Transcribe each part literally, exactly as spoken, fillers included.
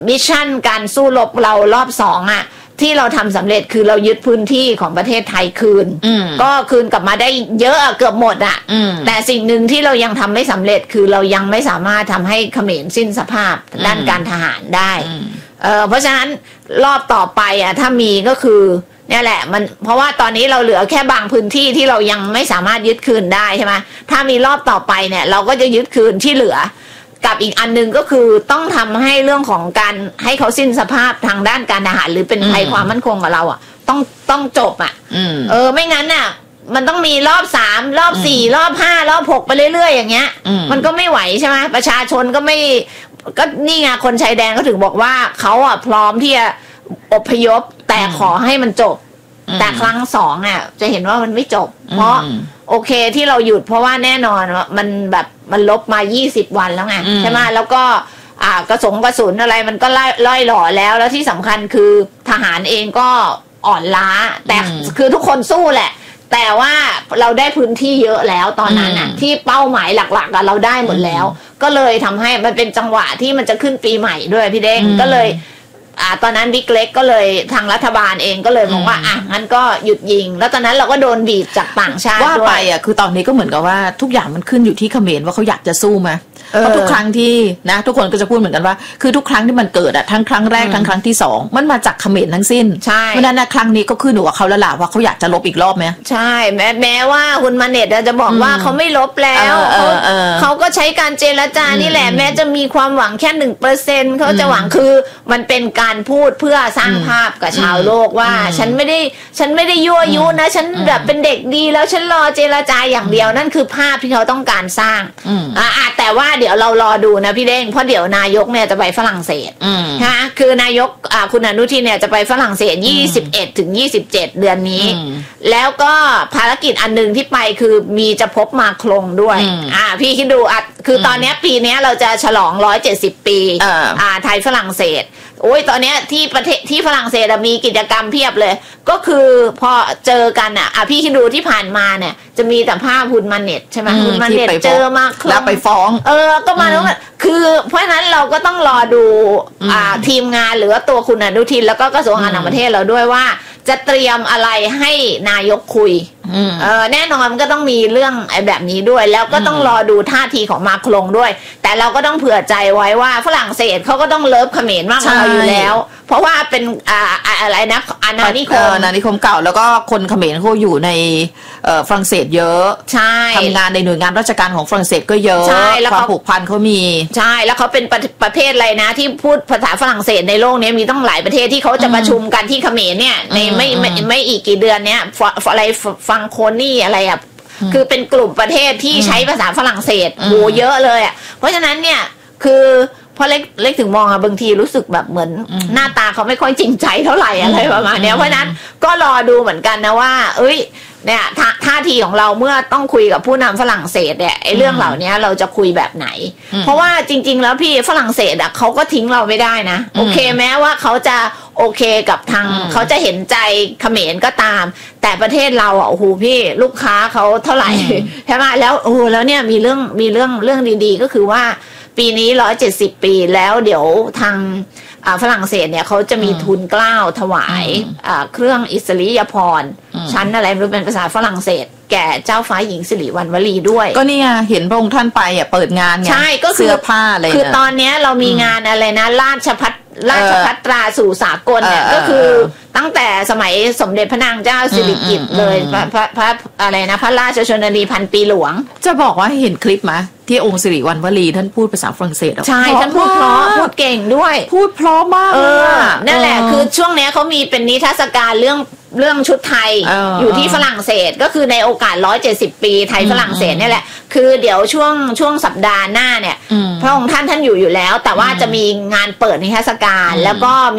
มิชชั่นการสู้รบเรารอบสองอ่ะที่เราทำสำเร็จคือเรายึดพื้นที่ของประเทศไทยคืนก็คืนกลับมาได้เยอะเกือบหมดอ่ะแต่สิ่งหนึ่งที่เรายังทำไม่สำเร็จคือเรายังไม่สามารถทำให้เขมรสิ้นสภาพด้านการทหารได้เอ่อเพราะฉะนั้นรอบต่อไปอ่ะถ้ามีก็คือเนี่ยแหละมันเพราะว่าตอนนี้เราเหลือแค่บางพื้นที่ที่เรายังไม่สามารถยึดคืนได้ใช่ไหมถ้ามีรอบต่อไปเนี่ยเราก็จะยึดคืนที่เหลือกับอีกอันนึงก็คือต้องทำให้เรื่องของการให้เขาสิ้นสภาพทางด้านการทหารหรือเป็นภัยความมั่นคงกับเราอ่ะต้องต้องจบอ่ะเออไม่งั้นน่ะมันต้องมีรอบสามรอบสี่รอบห้ารอบหกไปเรื่อยๆอย่างเงี้ยมันก็ไม่ไหวใช่ไหมประชาชนก็ไม่ก็นี่ไงคนชายแดนก็ถึงบอกว่าเขาอ่ะพร้อมที่จะอพยพแต่ขอให้มันจบแต่ครั้งสองอ่ะจะเห็นว่ามันไม่จบเพราะโอเคที่เราหยุดเพราะว่าแน่นอนมันแบบมันลบมายี่สิบวันแล้วไงใช่ไหมแล้วก็อ่ากระสงกระสุนอะไรมันก็ล่อยล่อยหล่อแล้วแล้วที่สำคัญคือทหารเองก็อ่อนล้าแต่คือทุกคนสู้แหละแต่ว่าเราได้พื้นที่เยอะแล้วตอนนั้นอ่ะที่เป้าหมายหลักๆเราได้หมดแล้วก็เลยทำให้มันเป็นจังหวะที่มันจะขึ้นปีใหม่ด้วยพี่เด้งก็เลยอ่าตอนนั้นบิ๊กเล็กก็เลยทางรัฐบาลเองก็เลยบอกว่าอ่ะงั้นก็หยุดยิงแล้วตอนนั้นเราก็โดนบีบจากต่างชาติว่าไปอ่ะคือตอนนี้ก็เหมือนกับว่าทุกอย่างมันขึ้นอยู่ที่เขมรว่าเขาอยากจะสู้ไหมเพราะทุกครั้งที่นะทุกคนก็จะพูดเหมือนกันว่าคือทุกครั้งที่มันเกิดอะทั้งครั้งแรกทั้งครั้งที่สองมันมาจากเขมรทั้งสิ้นใช่เพราะนั้นนะครั้งนี้ก็ขึ้นอยู่กับเขาแล้วล่ะว่าเขาอยากจะลบอีกรอบไหมใช่แม้แม้ว่าคุณมาเน็ตจะบอกว่าเขาไม่ลบแล้วเขาเขาก็ใช้การเจรจานี่แหละแม้จะมีความหวังแค่หนึ่งเปอร์เซ็นต์เขาจะหวังคือมันเป็นการพูดเพื่อสร้างภาพกับชาวโลกว่าฉันไม่ได้ฉันไม่ได้ยั่วยุนะฉันแบบเป็นเด็กดีแล้วฉันรอเจรจาอย่างเดียวนั่นคือภาพที่เขาต้องการสร้างอ่าแต่ว่าเดี๋ยวเรารอดูนะพี่เด้งเพราะเดี๋ยวนายกเนี่ยจะไปฝรั่งเศสนะคือนายกอ่าคุณอนุทินเนี่ยจะไปฝรั่งเศสยี่สิบเอ็ดถึงยี่สิบเจ็ดเดือนนี้แล้วก็ภารกิจอันนึงที่ไปคือมีจะพบมาโครงด้วยอ่าพี่คิดดูอ่ะคือตอนนี้ปีนี้เราจะฉลองหนึ่งร้อยเจ็ดสิบปีอ่าไทยฝรั่งเศสโอ้ยตอนนี้ที่ประเทศที่ฝรั่งเศสมีกิจกรรมเพียบเลยก็คือพอเจอกันอ่ะอ่ะพี่คิดดูที่ผ่านมาเนี่ยจะมีแต่ภาพฮุนมันเน็ตใช่ไหมฮุนมันเน็ตเจอมาแล้วไปฟ้องเออก็มาแล้วคือเพราะฉะนั้นเราก็ต้องรอดูอ่าทีมงานหรือว่าตัวคุณอนุทินแล้วก็กระทรวงการต่างประเทศเราด้วยว่าจะเตรียมอะไรให้นายกคุยเออแน่นอนมันก็ต้องมีเรื่องไอ้แบบนี้ด้วยแล้วก็ต้องรอดูท่าทีของมาครงด้วยแต่เราก็ต้องเผื่อใจไว้ว่าฝรั่งเศสเขาก็ต้องเลิฟเขมรมากกว่าเราอยู่แล้วเพราะว่าเป็นอ่าอะไรนะอาณานิคมอาณานิคมเก่าแล้วก็คนเขมรเขาอยู่ในฝรั่งเศสเยอะใช่ทำงานในหน่วยงานราชการของฝรั่งเศสก็เยอะความผูกพันเขามีใช่แล้วเขาเป็นประเทศอะไรนะที่พูดภาษาฝรั่งเศสในโลกนี้มีต้องหลายประเทศที่เขาจะประชุมกันที่เขมรเนี่ยในไม่ไม่ไม่อีกกี่เดือนเนี้ยอะไรฟังโคนี่อะไรอ่ะคือเป็นกลุ่มประเทศที่ใช้ภาษาฝรั่งเศสโหเยอะเลยอ่ะเพราะฉะนั้นเนี่ยคือพอเล็กเล็กถึงมองอะบางทีรู้สึกแบบเหมือนหน้าตาเขาไม่ค่อยจริงใจเท่าไหร่อะไรประมาณนี้เพราะนั้นก็รอดูเหมือนกันนะว่าเอ้ยเนี่ยท่าทีของเราเมื่อต้องคุยกับผู้นำฝรั่งเศสเนี่ยไอ้เรื่องเหล่านี้เราจะคุยแบบไหนเพราะว่าจริงๆแล้วพี่ฝรั่งเศสอะเขาก็ทิ้งเราไม่ได้นะโอเคแม้ว่าเขาจะโอเคกับทางเขาจะเห็นใจเขมรก็ตามแต่ประเทศเราอ่ะโอ้โหพี่ลูกค้าเขาเท่าไหร่ใช่ไหมแล้วโอ้แล้วเนี่ยมีเรื่องมีเรื่องเรื่องดีๆก็คือว่าปีนี้ร้อยเจ็ดสิบปีแล้วเดี๋ยวทางฝรั่งเศสเนี่ยเขาจะมีทุนเกล้าถวายเครื่องอิสริยาภรณ์ชั้นอะไรไม่รู้เป็นภาษาฝรั่งเศสแก่เจ้าฟ้าหญิงสิริวัณวลีด้วยก็นี่ไงเห็นพระองค์ท่านไปอ่ะเปิดงานไงใช่ก็คือเสื้อผ้าอะไรคือตอนนี้เรามีงานอะไรนะราชพัฒราชพัตราสู่สากลเนี่ยก็คือตั้งแต่สมัยสมเด็จพระนางเจ้าสิริกิติ์เลยพระพระพระอะไรนะพระราชชนนีพันปีหลวงจะบอกว่าเห็นคลิปไหมที่องค์สิริวัณวลีท่านพูดภาษาฝรั่งเศสใช่ท่านพูดเพราะพูดเก่งด้วยพูดเพราะมากเลยนั่นแหละคือช่วงนี้เขามีเป็นนิทรรศการเรื่องเรื่องชุดไทย อ, อยู่ที่ฝรั่งเศสก็คือในโอกาสหนึ่งร้อยเจ็ดสิบปีไทยฝรั่งเศสนี่แหละคือเดี๋ยวช่วงช่วงสัปดาห์หน้าเนี่ยพระองค์ท่านท่านอยู่อยู่แล้วแต่ว่าจะมีงานเปิดนิทรรศการแล้วก็มี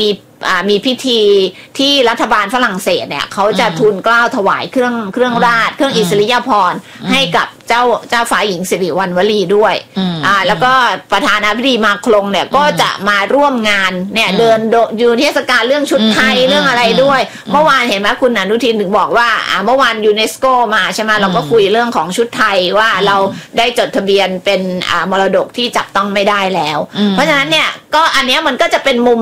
มีพิธีที่รัฐบาลฝรั่งเศสเนี่ยเขาจะทูลเกล้าถวายเครื่องเครื่องราชเครื่องอิสริยาภรณ์ให้กับเจ้าเจ้าฟ้าหญิงสิริวัณวลีด้วยอ่าแล้วก็ประธานาธิบดีมาครงเนี่ยก็จะมาร่วมงานเนี่ยเดินอยู่เทศกาลเรื่องชุดไทยเรื่องอะไรด้วยเมื่อวานเห็นไหมคุณอนุทินถึงบอกว่าอ่าเมื่อวานยูเนสโกมาใช่ไหมเราก็คุยเรื่องของชุดไทยว่าเราได้จดทะเบียนเป็นอ่ามรดกที่จับต้องไม่ได้แล้วเพราะฉะนั้นเนี่ยก็อันเนี้ยมันก็จะเป็นมุม